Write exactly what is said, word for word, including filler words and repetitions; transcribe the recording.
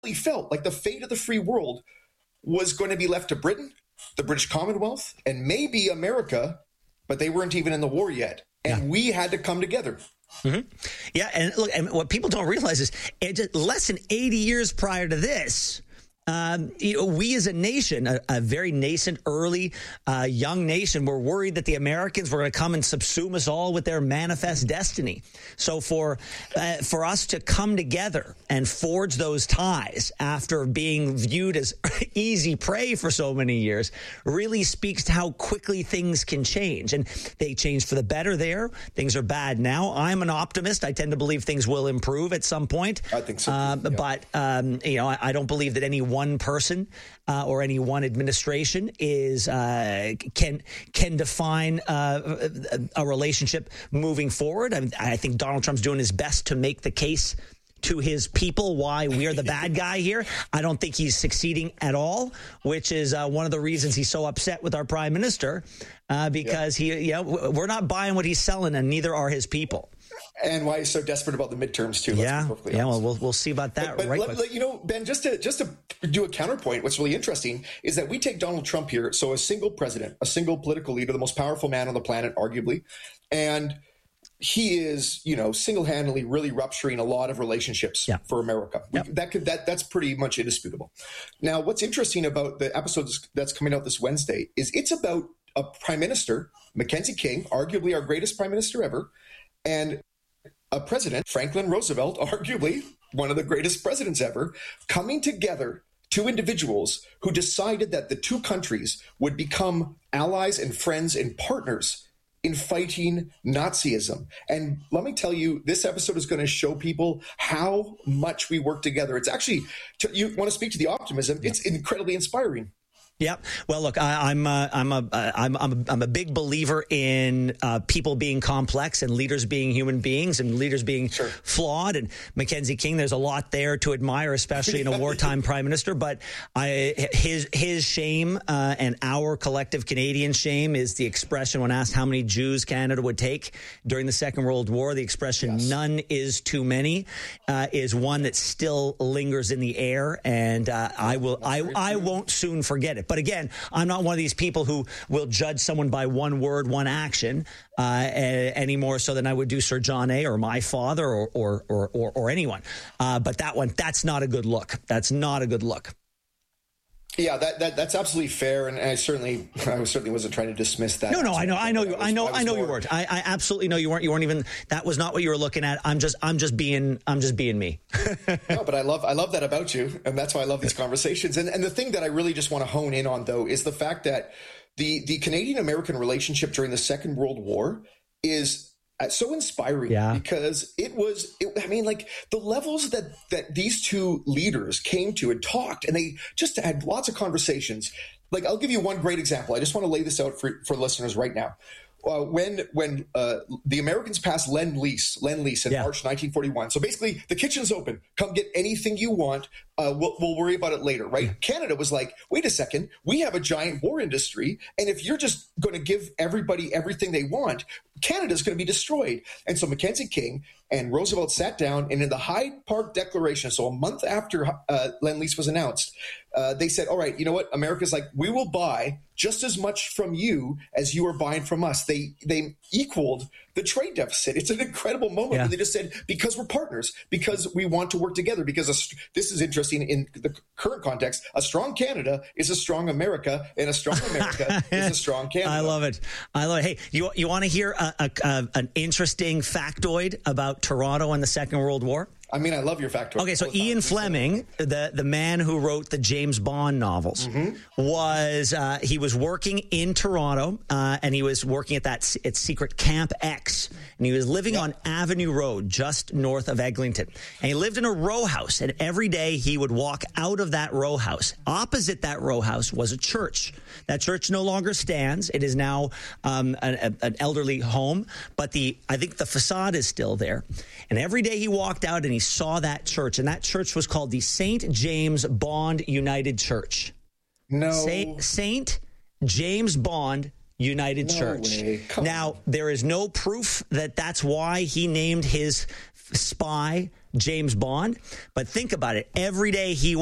felt like the fate of the free world was going to be left to Britain, the British Commonwealth, and maybe America, but they weren't even in the war yet. And yeah. we had to come together. Mm-hmm. Yeah, and look, and what people don't realize is it just less than eighty years prior to this, um, you know, we as a nation, a, a very nascent, early, uh, young nation, were worried that the Americans were going to come and subsume us all with their manifest destiny. So for uh, for us to come together and forge those ties after being viewed as easy prey for so many years really speaks to how quickly things can change. And they changed for the better there. Things are bad now. I'm an optimist. I tend to believe things will improve at some point. I think so. Uh, yeah. But, um, you know, I, I don't believe that any one person uh, or any one administration is uh, can can define uh, a relationship moving forward. I, mean, I think Donald Trump's doing his best to make the case to his people why we're the bad guy here. I don't think he's succeeding at all, which is uh, one of the reasons he's so upset with our prime minister, uh, because yeah. he, you know, we're not buying what he's selling, and neither are his people. And why he's so desperate about the midterms too. Yeah, yeah. Well, well, we'll see about that. But, but right, let, let, you know, Ben, just to just to do a counterpoint, what's really interesting is that we take Donald Trump here, so a single president, a single political leader, the most powerful man on the planet, arguably, and he is, you know, single-handedly really rupturing a lot of relationships yeah. for America. We, yep. That could that that's pretty much indisputable. Now, what's interesting about the episode that's coming out this Wednesday is it's about a prime minister, Mackenzie King, arguably our greatest prime minister ever, and a president, Franklin Roosevelt, arguably one of the greatest presidents ever, coming together, two individuals who decided that the two countries would become allies and friends and partners in fighting Nazism. And let me tell you, this episode is going to show people how much we work together. It's actually, you want to speak to the optimism, it's incredibly inspiring. Yep. Well, look, I, I'm uh, I'm a I'm I'm a, I'm a big believer in uh, people being complex and leaders being human beings and leaders being sure. flawed. And Mackenzie King, there's a lot there to admire, especially in a wartime prime minister. But I his his shame uh, and our collective Canadian shame is the expression when asked how many Jews Canada would take during the Second World War. The expression yes. "none is too many" uh, is one that still lingers in the air, and uh, I will I I won't soon forget it. But again, I'm not one of these people who will judge someone by one word, one action, uh, any more so than I would do Sir John A. or my father or or or, or, or anyone. Uh, but that one, that's not a good look. That's not a good look. Yeah, that, that that's absolutely fair, and I certainly I certainly wasn't trying to dismiss that. No, no, I know, I know you, I know, I know you weren't. I, I absolutely know you weren't. You weren't even. That was not what you were looking at. I'm just, I'm just being, I'm just being me. No, but I love, I love that about you, and that's why I love these conversations. And and the thing that I really just want to hone in on, though, is the fact that the the Canadian-American relationship during the Second World War is so inspiring yeah. because it was, it, I mean, like the levels that, that these two leaders came to and talked, and they just had lots of conversations. Like, I'll give you one great example. I just want to lay this out for, for listeners right now. Uh, when when uh, the Americans passed Lend-Lease, Lend-Lease in yeah. March nineteen forty-one. So basically, the kitchen's open. Come get anything you want. Uh, we'll, we'll worry about it later, right? Yeah. Canada was like, wait a second. We have a giant war industry, and if you're just going to give everybody everything they want, Canada's going to be destroyed. And so Mackenzie King and Roosevelt sat down, and in the Hyde Park Declaration, so a month after uh, Lend-Lease was announced, uh, they said, all right, you know what? America's like, we will buy just as much from you as you are buying from us. They they equaled the trade deficit. It's an incredible moment. Yeah. They just said, because we're partners, because we want to work together, because a, this is interesting in the current context. A strong Canada is a strong America, and a strong America is a strong Canada. I love it. I love it. Hey, you, you want to hear a, a, a, an interesting factoid about Toronto and the Second World War? I mean, I love your factoid. Okay, so Ian Fleming, the, the man who wrote the James Bond novels, mm-hmm. was uh, he was working in Toronto, uh, and he was working at that at secret Camp X, and he was living yep. on Avenue Road, just north of Eglinton. And he lived in a row house, and every day he would walk out of that row house. Opposite that row house was a church. That church no longer stands. It is now um, an, an elderly home, but the I think the facade is still there. And every day he walked out and he saw that church, and that church was called the Saint James Bond United Church. No. Saint, Saint James Bond United no Church. Way. Come now, on. There is no proof that that's why he named his spy James Bond. But think about it. Every day he